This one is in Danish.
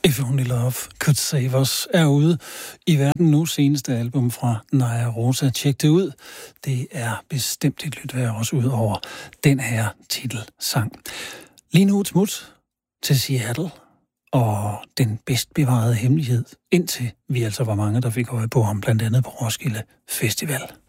If Only Love Could Save Us er ude i verden nu. Seneste album fra Naya Rosa. Tjek det ud. Det er bestemt et lyt værd også ud over den her titelsang. Lige nu et smut til Seattle og den bedst bevarede hemmelighed, indtil vi altså var mange, der fik øje på ham, blandt andet på Roskilde Festival.